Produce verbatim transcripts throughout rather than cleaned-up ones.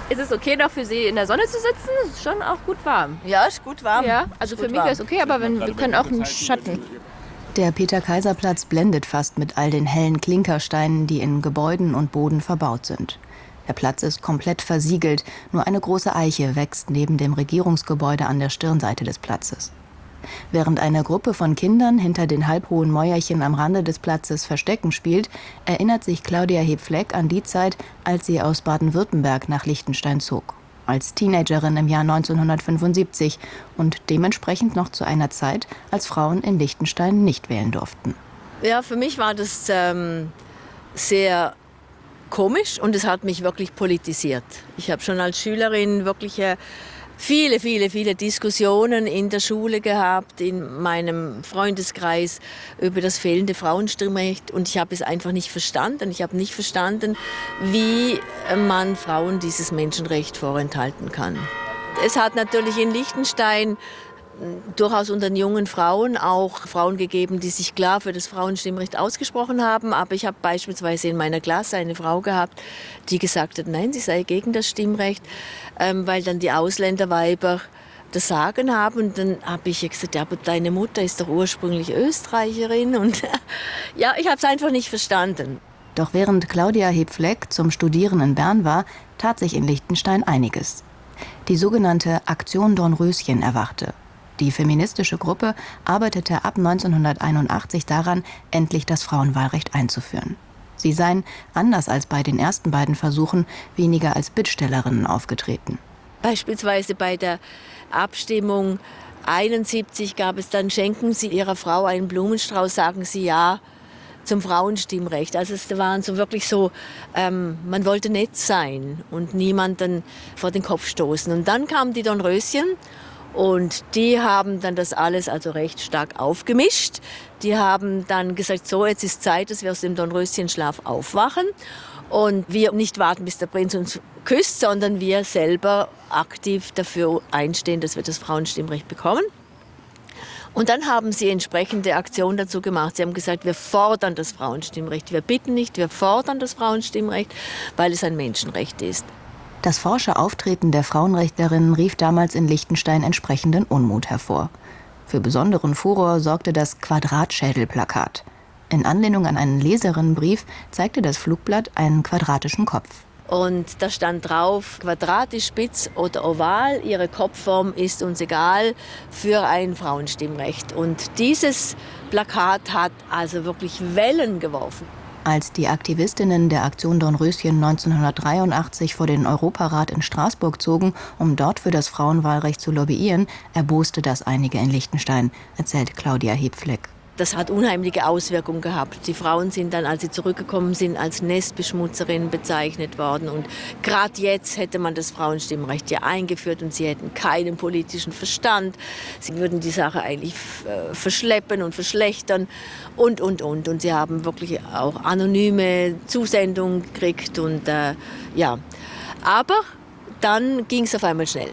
Ist es okay, noch für Sie in der Sonne zu sitzen? Es ist schon auch gut warm. Ja, ist gut warm. Ja, also für mich wäre es okay, aber wenn, wir können auch einen Schatten. Der Peter-Kaiser-Platz blendet fast mit all den hellen Klinkersteinen, die in Gebäuden und Boden verbaut sind. Der Platz ist komplett versiegelt, nur eine große Eiche wächst neben dem Regierungsgebäude an der Stirnseite des Platzes. Während eine Gruppe von Kindern hinter den halbhohen Mäuerchen am Rande des Platzes Verstecken spielt, erinnert sich Claudia Heb-Fleck an die Zeit, als sie aus Baden-Württemberg nach Liechtenstein zog. Als Teenagerin im Jahr neunzehnhundertfünfundsiebzig und dementsprechend noch zu einer Zeit, als Frauen in Liechtenstein nicht wählen durften. Ja, für mich war das ähm, sehr komisch und es hat mich wirklich politisiert. Ich habe schon als Schülerin wirklich äh, viele, viele, viele Diskussionen in der Schule gehabt, in meinem Freundeskreis über das fehlende Frauenstimmrecht. Und ich habe es einfach nicht verstanden. Ich habe nicht verstanden, wie man Frauen dieses Menschenrecht vorenthalten kann. Es hat natürlich in Liechtenstein durchaus unter den jungen Frauen auch Frauen gegeben, die sich klar für das Frauenstimmrecht ausgesprochen haben. Aber ich habe beispielsweise in meiner Klasse eine Frau gehabt, die gesagt hat, nein, sie sei gegen das Stimmrecht, ähm, weil dann die Ausländerweiber das Sagen haben. Und dann habe ich gesagt, ja, aber deine Mutter ist doch ursprünglich Österreicherin. Und ja, ich habe es einfach nicht verstanden. Doch während Claudia Heb-Fleck zum Studieren in Bern war, tat sich in Liechtenstein einiges. Die sogenannte Aktion Dornröschen erwachte. Die feministische Gruppe arbeitete ab neunzehnhunderteinundachtzig daran, endlich das Frauenwahlrecht einzuführen. Sie seien, anders als bei den ersten beiden Versuchen, weniger als Bittstellerinnen aufgetreten. Beispielsweise bei der Abstimmung einundsiebzig gab es dann, schenken Sie Ihrer Frau einen Blumenstrauß, sagen Sie ja zum Frauenstimmrecht. Also es waren so wirklich so, ähm, man wollte nett sein und niemanden vor den Kopf stoßen. Und dann kamen die Dornröschen. Und die haben dann das alles also recht stark aufgemischt. Die haben dann gesagt, so, jetzt ist Zeit, dass wir aus dem Dornröschenschlaf aufwachen. Und wir nicht warten, bis der Prinz uns küsst, sondern wir selber aktiv dafür einstehen, dass wir das Frauenstimmrecht bekommen. Und dann haben sie entsprechende Aktionen dazu gemacht. Sie haben gesagt, wir fordern das Frauenstimmrecht. Wir bitten nicht, wir fordern das Frauenstimmrecht, weil es ein Menschenrecht ist. Das forsche Auftreten der Frauenrechtlerinnen rief damals in Liechtenstein entsprechenden Unmut hervor. Für besonderen Furor sorgte das Quadratschädelplakat. In Anlehnung an einen Leserinnenbrief zeigte das Flugblatt einen quadratischen Kopf. Und da stand drauf, quadratisch, spitz oder oval, ihre Kopfform ist uns egal, für ein Frauenstimmrecht. Und dieses Plakat hat also wirklich Wellen geworfen. Als die Aktivistinnen der Aktion Dornröschen neunzehnhundertdreiundachtzig vor den Europarat in Straßburg zogen, um dort für das Frauenwahlrecht zu lobbyieren, erboste das einige in Liechtenstein, erzählt Claudia Heb-Fleck. Das hat unheimliche Auswirkungen gehabt. Die Frauen sind dann, als sie zurückgekommen sind, als Nestbeschmutzerinnen bezeichnet worden. Und gerade jetzt hätte man das Frauenstimmrecht ja eingeführt und sie hätten keinen politischen Verstand. Sie würden die Sache eigentlich äh, verschleppen und verschlechtern und, und, und. Und sie haben wirklich auch anonyme Zusendungen gekriegt. Und, äh, ja. Aber dann ging es auf einmal schnell.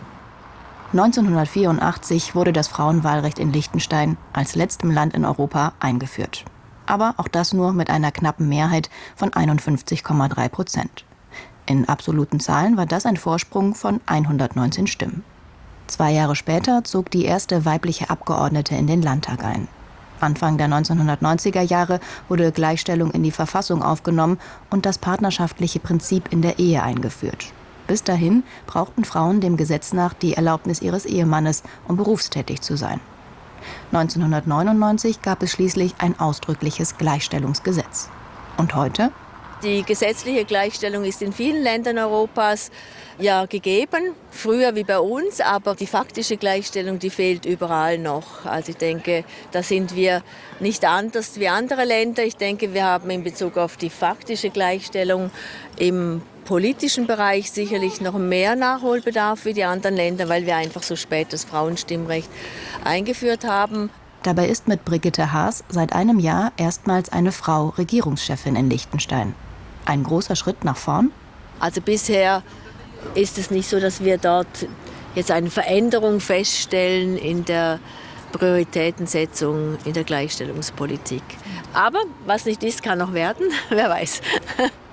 neunzehnhundertvierundachtzig wurde das Frauenwahlrecht in Liechtenstein als letztem Land in Europa eingeführt. Aber auch das nur mit einer knappen Mehrheit von einundfünfzig Komma drei Prozent. In absoluten Zahlen war das ein Vorsprung von hundertneunzehn Stimmen. Zwei Jahre später zog die erste weibliche Abgeordnete in den Landtag ein. Anfang der neunzehnhundertneunziger Jahre wurde Gleichstellung in die Verfassung aufgenommen und das partnerschaftliche Prinzip in der Ehe eingeführt. Bis dahin brauchten Frauen dem Gesetz nach die Erlaubnis ihres Ehemannes, um berufstätig zu sein. neunzehnhundertneunundneunzig gab es schließlich ein ausdrückliches Gleichstellungsgesetz. Und heute? Die gesetzliche Gleichstellung ist in vielen Ländern Europas ja gegeben, früher wie bei uns, aber die faktische Gleichstellung, die fehlt überall noch. Also ich denke, da sind wir nicht anders wie andere Länder. Ich denke, wir haben in Bezug auf die faktische Gleichstellung im politischen Bereich sicherlich noch mehr Nachholbedarf wie die anderen Länder, weil wir einfach so spät das Frauenstimmrecht eingeführt haben. Dabei ist mit Brigitte Haas seit einem Jahr erstmals eine Frau Regierungschefin in Liechtenstein. Ein großer Schritt nach vorn? Also bisher ist es nicht so, dass wir dort jetzt eine Veränderung feststellen in der Prioritätensetzung in der Gleichstellungspolitik. Aber was nicht ist, kann noch werden, wer weiß.